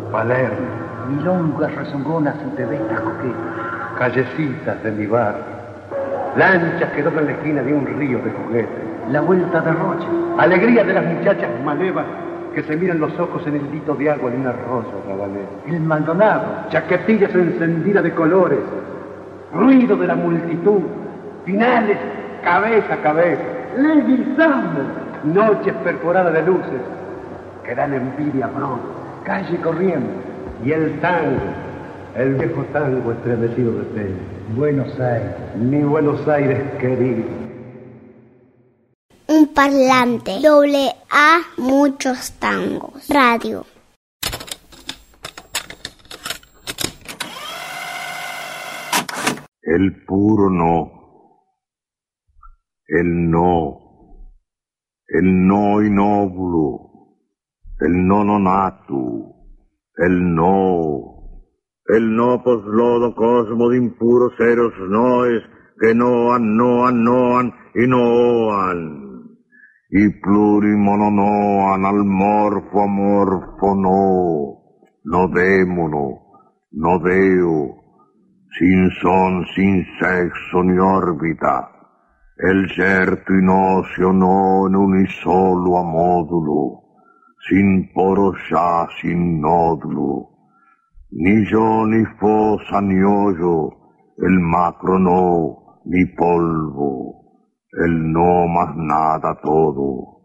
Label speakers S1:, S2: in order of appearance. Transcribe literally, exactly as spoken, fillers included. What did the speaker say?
S1: Palermo.
S2: Milongas rezongonas y bebestas coquetas.
S1: Callecitas de mi barrio. Lanchas que doblan la esquina de un río de juguetes.
S2: La vuelta de Rocha.
S1: Alegría de las muchachas malevas que se miran los ojos en el lito de agua de un arroyo rabanero.
S2: El Maldonado.
S1: Chaquetillas encendidas de colores. Ruido de la multitud. Finales cabeza a cabeza.
S2: Leguizamo.
S1: Noches perforadas de luces que dan envidia pronto.
S2: Calle corriendo.
S1: Y el tango, el viejo tango estremecido de pena.
S2: Buenos Aires.
S1: Mi Buenos Aires querido.
S3: Un parlante. Doble A, muchos tangos. Radio.
S4: El puro no. El no. El no innovulo. El no nonato. El no. El no poslodo cosmo de impuros ceros noes que noan, noan, noan y noan. Y plurimononoan al morfo amorfo no. No démono. No deo. Sin son, sin sexo ni órbita. El certo in ocio non unisolo a modulo. Sin poro ya, sin nódulo. Ni yo, ni fosa, ni hoyo, el macro no, ni polvo, el no más nada todo.